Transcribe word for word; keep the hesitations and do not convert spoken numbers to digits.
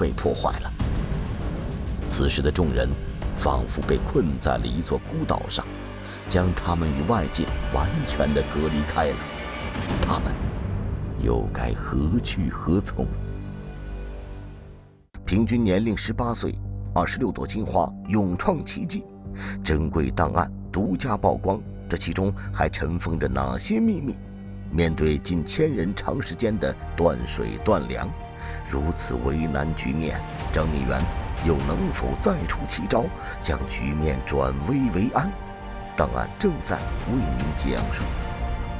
被破坏了。此时的众人仿佛被困在了一座孤岛上，将他们与外界完全的隔离开了。他们又该何去何从？平均年龄十八岁，二十六朵金花勇创奇迹，珍贵档案独家曝光，这其中还尘封着哪些秘密？面对近千人长时间的断水断粮，如此为难局面，张nghị员又能否再出奇招，将局面转危为安？档案正在为您讲述。